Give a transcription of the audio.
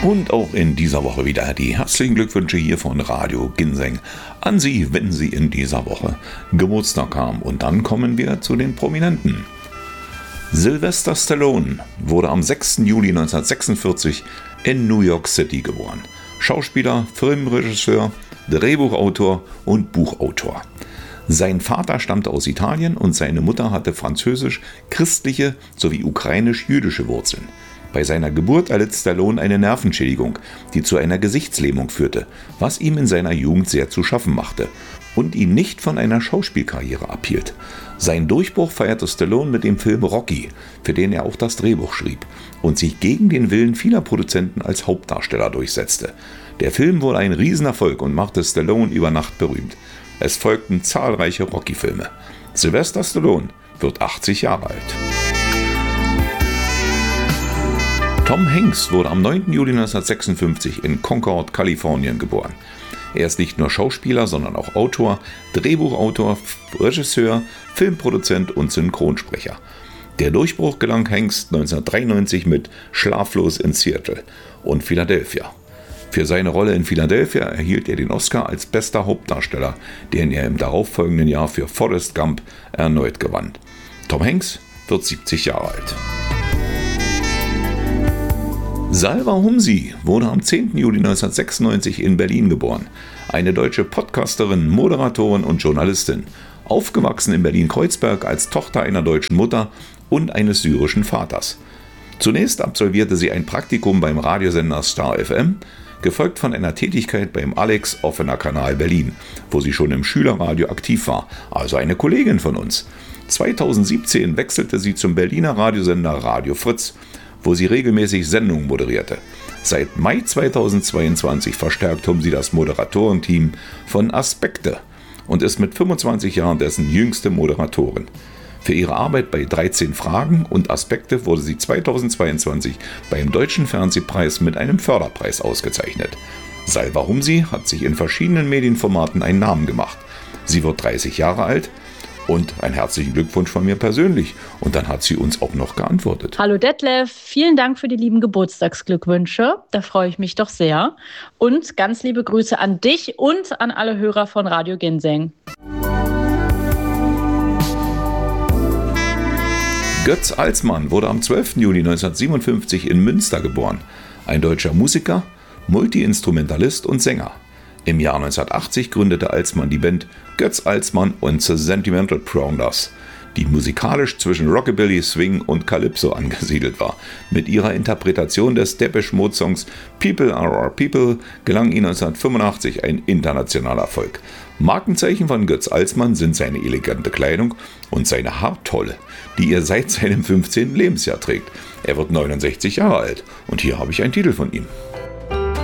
Und auch in dieser Woche wieder die herzlichen Glückwünsche hier von Radio Ginseng an Sie, wenn Sie in dieser Woche Geburtstag haben. Und dann kommen wir zu den Prominenten. Sylvester Stallone wurde am 6. Juli 1946 in New York City geboren. Schauspieler, Filmregisseur, Drehbuchautor und Buchautor. Sein Vater stammte aus Italien und seine Mutter hatte französisch-christliche sowie ukrainisch-jüdische Wurzeln. Bei seiner Geburt erlitt Stallone eine Nervenschädigung, die zu einer Gesichtslähmung führte, was ihm in seiner Jugend sehr zu schaffen machte und ihn nicht von einer Schauspielkarriere abhielt. Seinen Durchbruch feierte Stallone mit dem Film Rocky, für den er auch das Drehbuch schrieb und sich gegen den Willen vieler Produzenten als Hauptdarsteller durchsetzte. Der Film wurde ein Riesenerfolg und machte Stallone über Nacht berühmt. Es folgten zahlreiche Rocky-Filme. Sylvester Stallone wird 80 Jahre alt. Tom Hanks wurde am 9. Juli 1956 in Concord, Kalifornien geboren. Er ist nicht nur Schauspieler, sondern auch Autor, Drehbuchautor, Regisseur, Filmproduzent und Synchronsprecher. Der Durchbruch gelang Hanks 1993 mit Schlaflos in Seattle und Philadelphia. Für seine Rolle in Philadelphia erhielt er den Oscar als bester Hauptdarsteller, den er im darauffolgenden Jahr für Forrest Gump erneut gewann. Tom Hanks wird 70 Jahre alt. Salva Humsi wurde am 10. Juli 1996 in Berlin geboren. Eine deutsche Podcasterin, Moderatorin und Journalistin. Aufgewachsen in Berlin-Kreuzberg als Tochter einer deutschen Mutter und eines syrischen Vaters. Zunächst absolvierte sie ein Praktikum beim Radiosender Star FM, gefolgt von einer Tätigkeit beim Alex Offener Kanal Berlin, wo sie schon im Schülerradio aktiv war, also eine Kollegin von uns. 2017 wechselte sie zum Berliner Radiosender Radio Fritz, wo sie regelmäßig Sendungen moderierte. Seit Mai 2022 verstärkt Humsi das Moderatorenteam von Aspekte und ist mit 25 Jahren dessen jüngste Moderatorin. Für ihre Arbeit bei 13 Fragen und Aspekte wurde sie 2022 beim Deutschen Fernsehpreis mit einem Förderpreis ausgezeichnet. Salva Humsi hat sich in verschiedenen Medienformaten einen Namen gemacht. Sie wird 30 Jahre alt. Und einen herzlichen Glückwunsch von mir persönlich. Und dann hat sie uns auch noch geantwortet. Hallo Detlef, vielen Dank für die lieben Geburtstagsglückwünsche. Da freue ich mich doch sehr. Und ganz liebe Grüße an dich und an alle Hörer von Radio Ginseng. Götz Alsmann wurde am 12. Juli 1957 in Münster geboren. Ein deutscher Musiker, Multi-Instrumentalist und Sänger. Im Jahr 1980 gründete Alsmann die Band Götz Alsmann und The Sentimental Prowlers, die musikalisch zwischen Rockabilly, Swing und Calypso angesiedelt war. Mit ihrer Interpretation des Depeche Mode Songs People Are Our People gelang ihnen 1985 ein internationaler Erfolg. Markenzeichen von Götz Alsmann sind seine elegante Kleidung und seine Haartolle, die er seit seinem 15. Lebensjahr trägt. Er wird 69 Jahre alt und hier habe ich einen Titel von ihm.